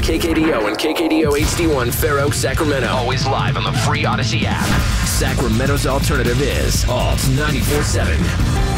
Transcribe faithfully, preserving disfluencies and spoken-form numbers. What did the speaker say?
K K D O and K K D O H D one Fair Oaks, Sacramento. Always live on the free Odyssey app. Sacramento's alternative is Alt ninety-four point seven.